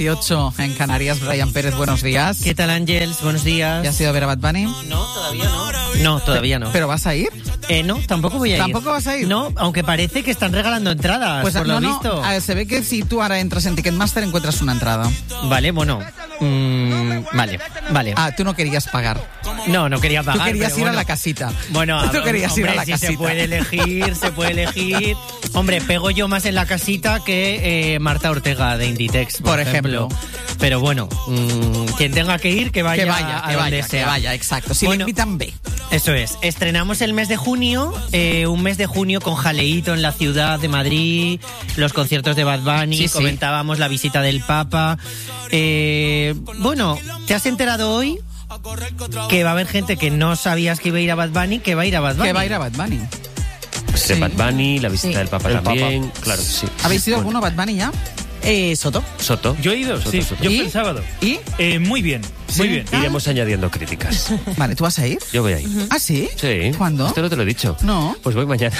18 en Canarias. Brian Pérez, buenos días. ¿Qué tal, Ángels? Buenos días. ¿Ya has ido a ver a Bad Bunny? No, todavía no. No, todavía no. ¿Pero vas a ir? No, tampoco voy a ir. ¿Tampoco vas a ir? No, aunque parece que están regalando entradas, Pues por lo visto. Se ve que si tú ahora entras en Ticketmaster encuentras una entrada. Vale, bueno. Vale. Ah, tú no querías pagar. No quería pagar. Tú querías ir bueno. a la casita. Bueno, tú querías ir a la si casita. se puede elegir. Hombre, pego yo más en la casita que Marta Ortega de Inditex, por ejemplo. Pero bueno, quien tenga que ir, que vaya a donde sea. Que vaya, exacto. Si le invitan, ve. Eso es. Estrenamos el mes de junio, un mes de junio con jaleíto en la ciudad de Madrid, los conciertos de Bad Bunny, comentábamos la visita del Papa. Bueno, ¿te has enterado hoy que va a haber gente que no sabías que iba a ir a Bad Bunny, que va a ir a Bad Bunny? Que va a ir a Bad Bunny. De Bad Bunny, la visita del Papa también. Claro, sí. ¿Habéis ido alguno a Bad Bunny ya? Soto. Yo he ido, Soto. Yo fui el sábado. ¿Y? Muy bien, muy bien. Iremos añadiendo críticas. Vale, ¿tú vas a ir? Yo voy a ir. ¿Ah, sí? Sí. ¿Cuándo? Esto no te lo he dicho. No. Pues voy mañana.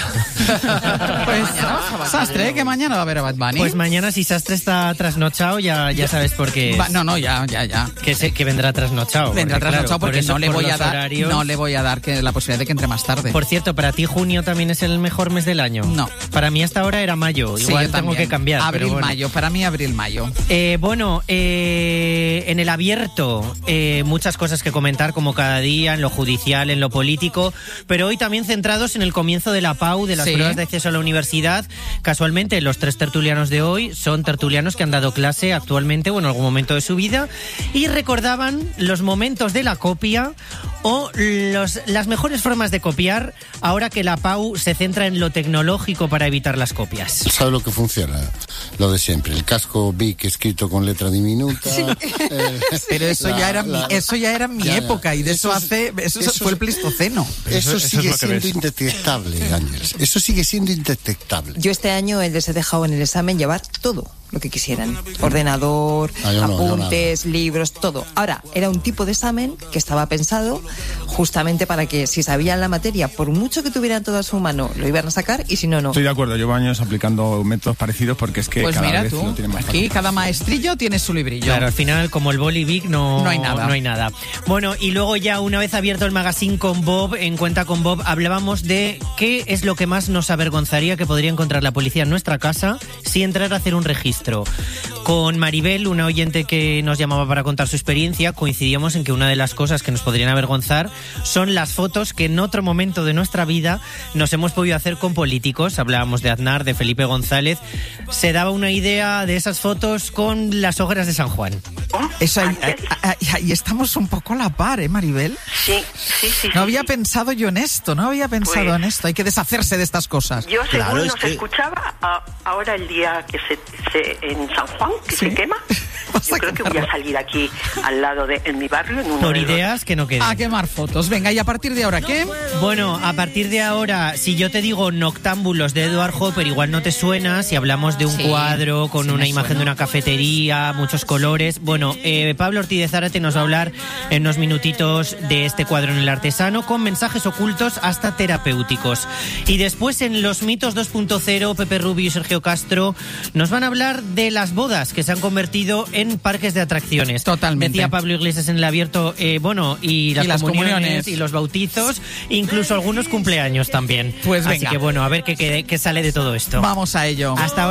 Pues, Sastre, que mañana va a ver a Bad Bunny. Pues mañana, si Sastre está trasnochado, ya sabes por qué. Ya. Que vendrá trasnochado. Vendrá trasnochado porque no le voy a dar la posibilidad de que entre más tarde. Por cierto, ¿para ti junio también es el mejor mes del año? No. Para mí hasta ahora era mayo. Igual tengo que cambiar. Abril-mayo. Para mí abril-mayo. En el abierto, muchas cosas que comentar como cada día, en lo judicial, en lo político, pero hoy también centrados en el comienzo de la PAU, de las pruebas de acceso a la universidad. Casualmente, los 3 tertulianos de hoy son tertulianos que han dado clase actualmente o en algún momento de su vida y recordaban los momentos de la copia o las mejores formas de copiar ahora que la PAU se centra en lo tecnológico para evitar las copias. ¿Sabe lo que funciona? Lo de siempre, el casco Bic escrito con letra diminuta. Sí. Pero eso ya era mi época y de eso fue el Pleistoceno. Eso sigue siendo indetectable, Ángeles. Eso sigue siendo indetectable. Yo este año les he dejado en el examen llevar todo lo que quisieran. Ordenador, apuntes, libros, todo. Ahora, era un tipo de examen que estaba pensado justamente para que si sabían la materia, por mucho que tuvieran todo a su mano, lo iban a sacar y si no, no. Estoy de acuerdo, llevo años aplicando métodos parecidos porque es que cada vez lo tienen más fácil. Aquí cada maestrillo tiene su librillo. Claro, al final, como el boli Vic, no hay nada. Bueno, y luego ya una vez abierto el magazine con Bob, en Cuenta con Bob, hablábamos de qué es lo que más nos avergonzaría que podría encontrar la policía en nuestra casa si entrara a hacer un registro. Con Maribel, una oyente que nos llamaba para contar su experiencia, coincidíamos en que una de las cosas que nos podrían avergonzar son las fotos que en otro momento de nuestra vida nos hemos podido hacer con políticos. Hablábamos de Aznar, de Felipe González. Se daba una idea de esas fotos con las hogueras de San Juan. Y estamos un poco a la par, ¿eh, Maribel? Sí. No había pensado yo en esto, en esto. Hay que deshacerse de estas cosas. Yo según nos escuchaba, ahora el día que se en San Juan, que se quema, yo creo que voy a salir aquí al lado en mi barrio. Por ideas que no queden. A quemar fotos. Venga, ¿y a partir de ahora qué? Bueno, a partir de ahora, si yo te digo Noctámbulos de Edward Hopper, igual no te suena. Si hablamos de un cuadro con una imagen de una cafetería, muchos colores. Bueno, Pablo Ortiz de Zárate nos va a hablar en unos minutitos de este cuadro en El Artesano, con mensajes ocultos hasta terapéuticos. Y después en Los Mitos 2.0, Pepe Rubio y Sergio Castro nos van a hablar de las bodas que se han convertido en parques de atracciones. Totalmente. Decía Pablo Iglesias en el abierto, y las comuniones y los bautizos, incluso algunos cumpleaños también. Pues venga. Así que bueno, a ver qué sale de todo esto. Vamos a ello. Hasta ahora.